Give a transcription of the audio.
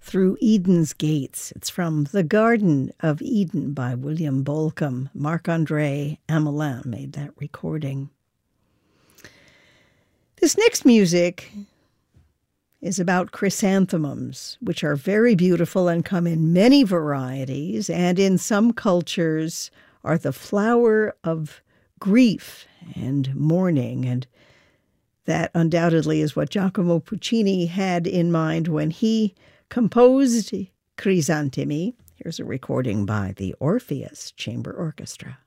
Through Eden's Gates. It's from The Garden of Eden by William Bolcom. Marc-André Amelin made that recording. This next music is about chrysanthemums, which are very beautiful and come in many varieties, and in some cultures are the flower of grief and mourning, and that undoubtedly is what Giacomo Puccini had in mind when he composed Crisantemi. Here's a recording by the Orpheus Chamber Orchestra.